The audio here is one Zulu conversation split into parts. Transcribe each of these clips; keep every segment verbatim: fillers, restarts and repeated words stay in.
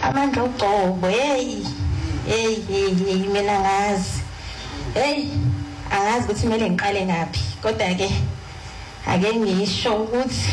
amandla uGcobo hey hey hey mina ngazi hey angazi ukuthi kumele ngiqale ngaphi kodwa ke ake ngisho ukuthi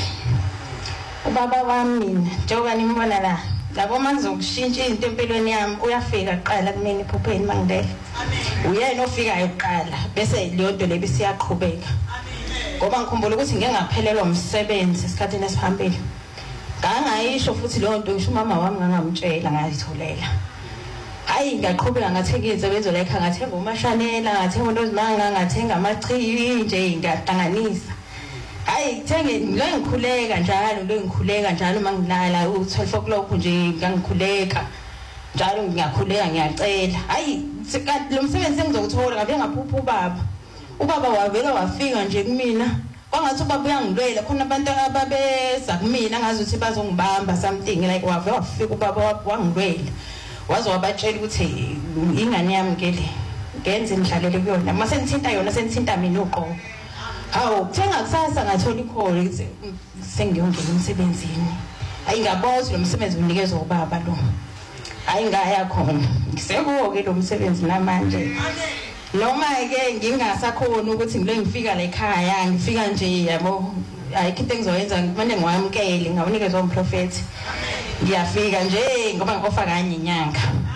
ubaba wami mina njengoba nimbona la labo mangizokushintsha izinto empilweni yami uyafika kuqala kumina iphupheni mangidela uyena ofikayo kuqala bese leyo nto lebi siyaqhubeka ngoba ngikhumbula ukuthi ngeke ngaphelelwa umsebenzi esikhathini esiphambili ngangayisho futhi leyo nto ngisho umama wami ngangamtshela ngayitholela hayi ngaqhubeka ngathekize benzo la ekhaya ngathenga umashanela ngathenga into ezimanga ngathenga amachiwi nje ngahlanganisa hayi thenge lo ngikhuleka njalo lo ngikhuleka njalo mangilala u-twelve o'clock nje ngangikhuleka njalo ngiyakhuleka ngiyacela hayi lo msebenzi engizowuthola ngabe ngaphupha ubaba ubaba wavela wafika nje kumina kwangathi ubaba uyangilwela khona abantu ababeza kumina ngazi ukuthi bazongibamba something like wavela wafika ubaba wangilwela waze wabatshela ukuthi ingane yami ke le ngenze imidlalelo kuyona mase ngithinta yona sengithinta mina uqobo hawu kuthenga kusasa ngathola ikholi ukuthi sengiyongena emsebenzini hayi ngabothi lo msebenzi unikezwe ubaba lo hayi ngaya khona ngisekuwo ke lo msebenzi namanje noma ke ngingasakhona ukuthi ngile ngifika la ekhaya ngifika nje yabo ayikho engizoyenza kufanele ngiwamkele ngawunikezwe umprofeti ngiyafika nje ngoba ngofa kanye inyanga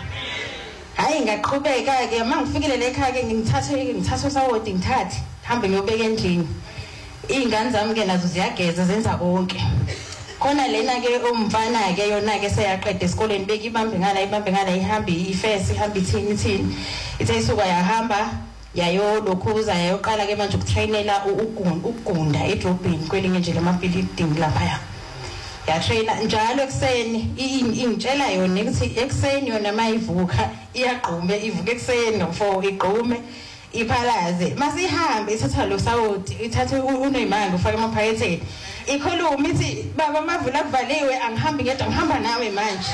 hayi ngaqhubeka ke mangifikile la ekhaya ke ngithathe ngithathe usawodi ngithathe hambe ngiyobeka endlini izingane zami ke nazo ziyageza zenza konke khona lena ke umfana ke yona ke seyaqeda esikoleni beki ibambe ngala ibambe ngala ihambe ifesi ihambe ithini ithini ithe isuka yahamba yayo lokhuza yayoqala ke manje ukutrainela ukugunda edrobheni kwelinye nje lamabuilding lapha ya trainer njalo ekseni ingitshela yona ukuthi ekseni yona mayivuka iyaqhume ivuka ekseni ngo-four igqume iphalaze masihambe ithatha lo sawoti ithathe uNeymanga ufake emaphaketheni ikhuluma ithi baba mavula kuvaliwe angihambi ngedwa ngihamba nawe manje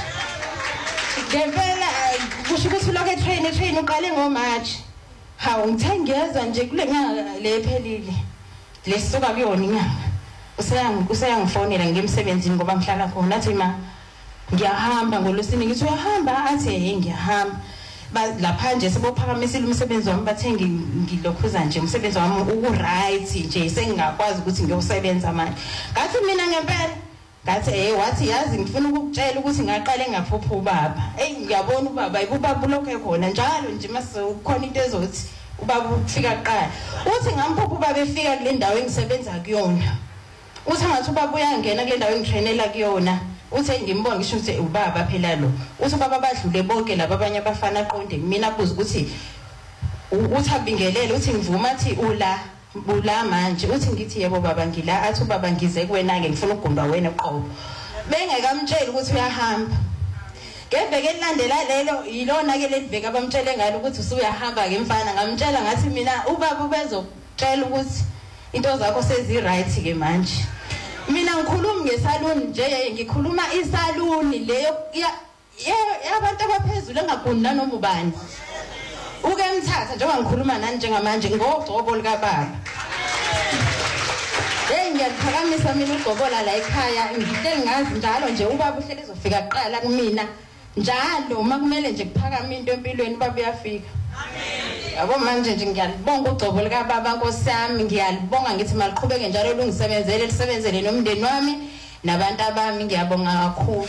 ngempela kusho ukuthi lokho etrain train uqale ngoMarch hawu ngithe ngiyeza nje kule nyanga lephelile lesisuka kuyona inyanga useyang useyangifonela ngemsebenzini ngoba ngihlala khona athi ma ngiyahamba ngolosini ngithi uyahamba athi hey ngiyahamba lapha nje sebophakamisile umsebenzi wami bathenga ngilokhuza nje umsebenzi wami uku-right nje sengingakwazi ukuthi ngiyosebenza manje ngathi mina ngempela ngathi hey wathi yazi ngifuna ukukutshela ukuthi ngaqale ngaphupha ubaba hey ngiyabona ubaba ubaba lokho ekhona njalo nje mase ukhona into ezothi ubaba ufika kuqala uthi ngamphupha ubaba efika kule ndawo engisebenza kuyona uthi ngathi ubaba uyangena kule ndawo engitrainela kuyona uthi ngimbona ngisho ukuthi ubaba phela lo uthi ubaba badlule bonke laba abanye abafana aqonde mina abuza ukuthi uthi abingelele uthi ngivuma athi ula ula manje uthi ngithi yebo baba ngila athi ubaba ngize kuwena ke ngifuna ukugunda wena uqobo bengekamtshela ukuthi uyahamba ngebheke elilandela lelo yilona ke leliveke abamtshele ngalo ukuthi usuyahamba ke mfana ngamtshela ngathi mina ubaba ubezokutshela ukuthi into zakho sezi right ke manje mina ngikhuluma ngesaluni nje ngikhuluma isaluni leyo yabantu abaphezulu engagunda noma ubani uke mthatha njengoba ngikhuluma nani njengamanje ngoGcobo lika baba hey ngiyaphakamisa mina uGcobo la ekhaya ngihle ngazi njalo nje ubaba uhlele ezofika kuqala kumina njalo uma kumele nje kuphakama into empilweni baba uyafika amen yabo manje nje ngiyalibonga uGcobo lika baba Nkosi yami ngiyalibonga ngithi maliqhubeke njalo lungisebenzele lisebenzele nomndeni wami nabantu abami ngiyabonga kakhulu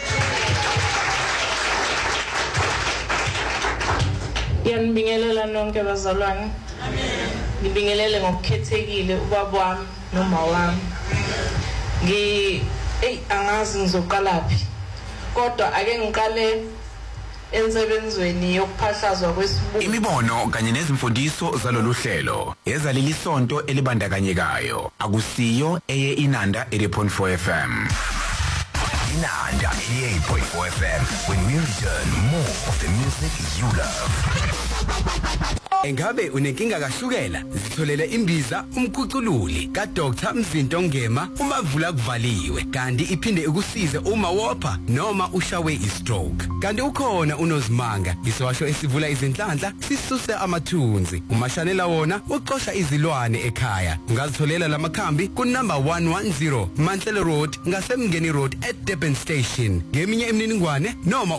Ngiyanibingelela nonke bazalwane amen ngibingelele ngokukhethekile ubaba wami noma wami ngi hey angazi ngizoqalaphi kodwa ake ngiqale ensebenzweni yokuphahlazwa kwesibuko imibono kanye nezimfundiso zalolu hlelo ezaleli sonto elibandakanyekayo akusiyo eye Inanda eighty point four F M Inanda eighty-eight point four F M when we return more of the music you love. Engabe unenkinga kashukela zitholele imbiza umkhucululi ka Doctor Mzinto Ngema umavula kuvaliwe kanti iphinde ukusize uma wopha noma ushawe istroke kanti ukhona unozimanga isewasho esivula izinhlanhla sisuse amathunzi umashanela wona uqosha izilwane ekhaya ungazitholela lamakhambi ku number one ten Mantle Road ngasemngeni Road at Durban Station ngeminye imininingwane noma